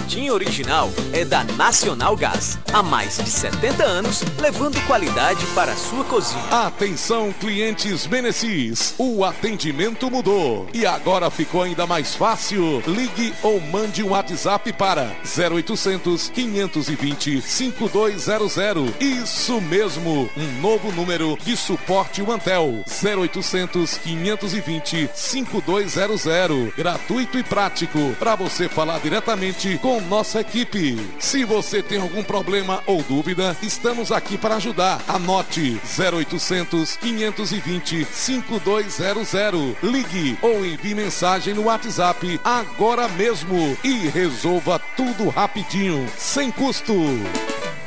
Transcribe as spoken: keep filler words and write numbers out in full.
Jardim Original é da Nacional Gás. Há mais de setenta anos, levando qualidade para a sua cozinha. Atenção, clientes Menecis. O atendimento mudou. E agora ficou ainda mais fácil. Ligue ou mande um WhatsApp para zero oitocentos, quinhentos e vinte, cinquenta e dois zero zero. Isso mesmo, um novo número de suporte Antel. zero oitocentos, quinhentos e vinte, cinquenta e dois zero zero. Gratuito e prático para você falar diretamente com nossa equipe. Se você tem algum problema ou dúvida, estamos aqui para ajudar. Anote zero oitocentos, quinhentos e vinte, cinquenta e dois zero zero. Ligue ou envie mensagem no WhatsApp agora mesmo e resolva tudo rapidinho, sem custo.